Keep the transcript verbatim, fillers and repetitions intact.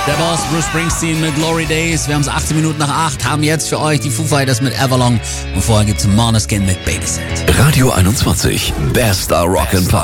Der Boss Bruce Springsteen mit Glory Days. Wir haben es achtzehn Minuten nach acht, haben jetzt für euch die Foo Fighters mit Everlong und vorher gibt's Måneskin mit Babysit. Radio einundzwanzig, bester Rock'n'Pop.